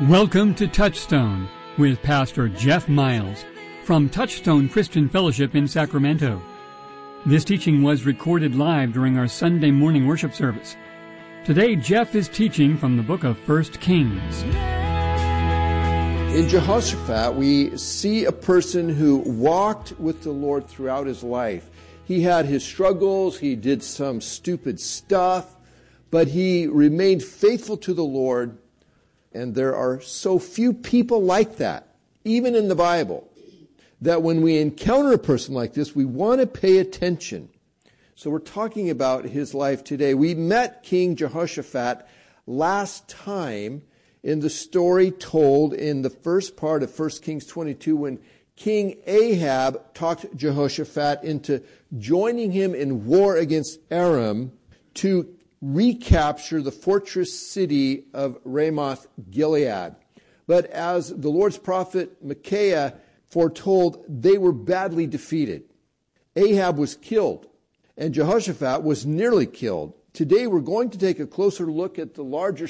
Welcome to Touchstone with Pastor Jeff Miles from Touchstone Christian Fellowship in Sacramento. This teaching was recorded live during our Sunday morning worship service. Today, Jeff is teaching from the book of 1 Kings. In Jehoshaphat, we see a person who walked with the Lord throughout his life. He had his struggles, he did some stupid stuff, but he remained faithful to the Lord. And there are so few people like that, even in the Bible, that when we encounter a person like this, we want to pay attention. So we're talking about his life today. We met King Jehoshaphat last time in the story told in the first part of 1 Kings 22 when King Ahab talked Jehoshaphat into joining him in war against Aram to recapture the fortress city of Ramoth Gilead. But as the Lord's prophet Micaiah foretold, they were badly defeated. Ahab was killed, and Jehoshaphat was nearly killed. Today we're going to take a closer look at the larger